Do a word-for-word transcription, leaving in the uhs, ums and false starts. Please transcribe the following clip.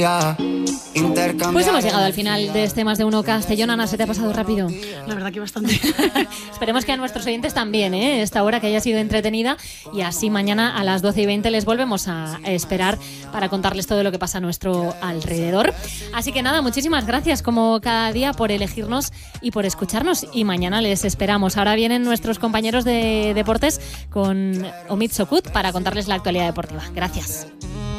Pues hemos llegado al final de este Más de Uno Castellón. Ana, ¿se te ha pasado rápido? La verdad que bastante. Esperemos que a nuestros oyentes también, ¿eh? Esta hora que haya sido entretenida, y así mañana a las doce y veinte les volvemos a esperar para contarles todo lo que pasa a nuestro alrededor. Así que nada, muchísimas gracias como cada día por elegirnos y por escucharnos, y mañana les esperamos. Ahora vienen nuestros compañeros de deportes con Omid Sokut para contarles la actualidad deportiva. Gracias.